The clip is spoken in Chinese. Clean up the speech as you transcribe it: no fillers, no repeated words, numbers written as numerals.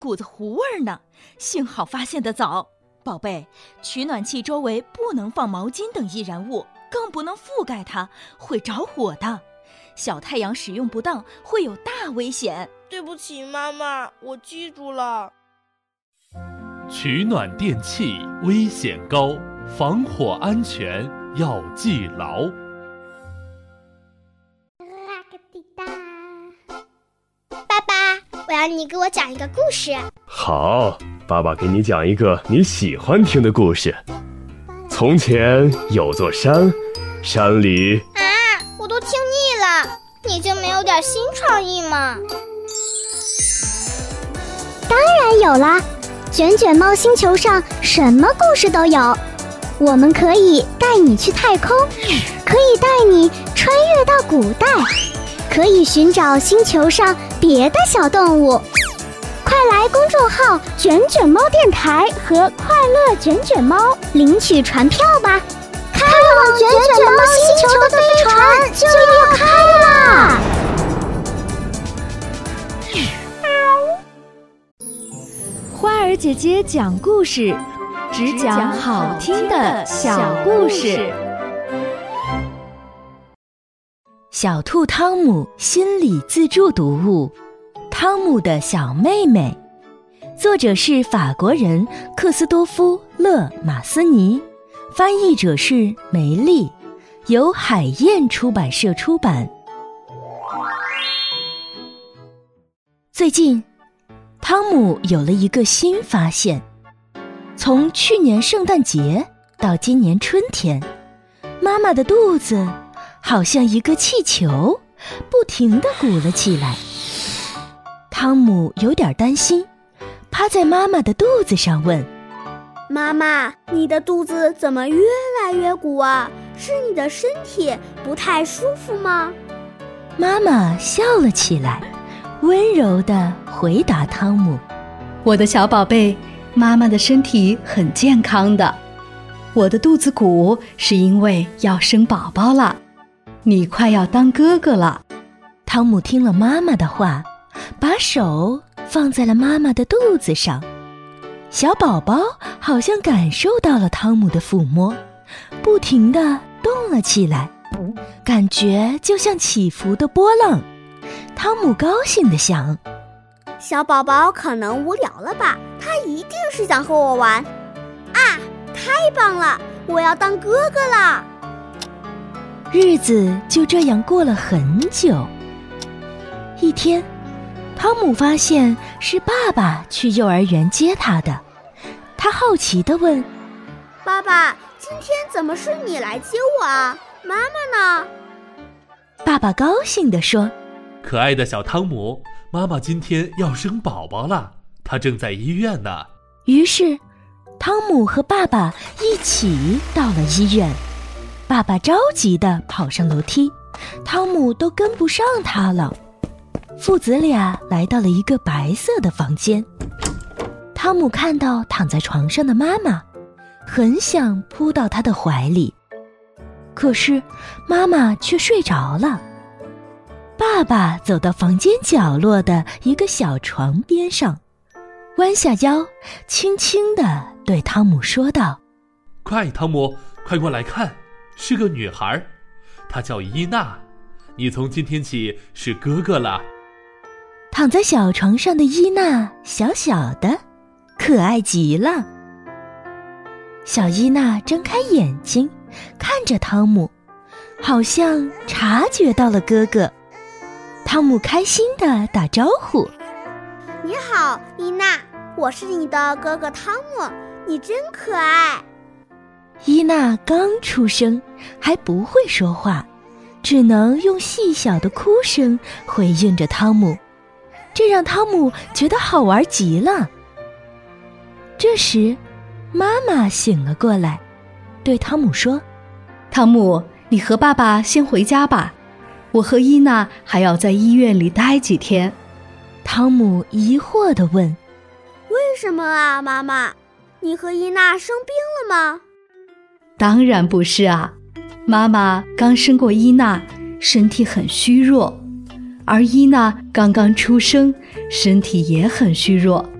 股子糊味儿呢，幸好发现得早。宝贝，取暖器周围不能放毛巾等易燃物，更不能覆盖它，会着火的。小太阳使用不当会有大危险。 对不起，妈妈，我记住了。 取暖电器危险高，防火安全要记牢。 爸爸，我要你给我讲一个故事。 好，爸爸给你讲一个你喜欢听的故事。从前有座山，山里…… 我都听腻了，你就没有点新创意吗？ 当然有啦，卷卷猫星球上什么故事都有。我们可以带你去太空，可以带你穿越到古代，可以寻找星球上别的小动物。快来公众号卷卷猫电台和快乐卷卷猫领取船票吧，开往卷卷猫星球的飞船就要开啦！ 花儿姐姐讲故事，只讲好听的小故事。 小兔汤姆心理自助读物《汤姆的小妹妹》，作者是法国人克斯多夫·勒马斯尼，翻译者是梅丽，由海燕出版社出版。最近汤姆有了一个新发现，从去年圣诞节到今年春天，妈妈的肚子好像一个气球，不停地鼓了起来。汤姆有点担心，趴在妈妈的肚子上问： 妈妈，你的肚子怎么越来越鼓啊？是你的身体不太舒服吗？ 妈妈笑了起来，温柔地回答汤姆： 我的小宝贝，妈妈的身体很健康的。我的肚子鼓是因为要生宝宝了，你快要当哥哥了。 汤姆听了妈妈的话，把手放在了妈妈的肚子上。小宝宝好像感受到了汤姆的抚摸，不停地动了起来，感觉就像起伏的波浪。汤姆高兴地想， 小宝宝可能无聊了吧，他一定是想和我玩啊！太棒了，我要当哥哥了。 日子就这样过了很久。一天，汤姆发现是爸爸去幼儿园接他的，他好奇地问： 爸爸，今天怎么是你来接我啊？妈妈呢？ 爸爸高兴地说： 可爱的小汤姆，妈妈今天要生宝宝了，她正在医院呢。 于是汤姆和爸爸一起到了医院。爸爸着急地跑上楼梯，汤姆都跟不上他了。父子俩来到了一个白色的房间。汤姆看到躺在床上的妈妈，很想扑到她的怀里，可是妈妈却睡着了。爸爸走到房间角落的一个小床边上，弯下腰，轻轻地对汤姆说道： 快，汤姆，快过来看，是个女孩，她叫伊娜，你从今天起是哥哥了。 躺在小床上的伊娜小小的，可爱极了。小伊娜睁开眼睛，看着汤姆，好像察觉到了哥哥。汤姆开心地打招呼： 你好，伊娜，我是你的哥哥汤姆，你真可爱。 伊娜刚出生，还不会说话，只能用细小的哭声回应着汤姆，这让汤姆觉得好玩极了。这时，妈妈醒了过来，对汤姆说： 汤姆，你和爸爸先回家吧，我和伊娜还要在医院里待几天。 汤姆疑惑地问： 为什么啊，妈妈？你和伊娜生病了吗？ 当然不是啊，妈妈刚生过伊娜，身体很虚弱，而伊娜刚刚出生，身体也很虚弱，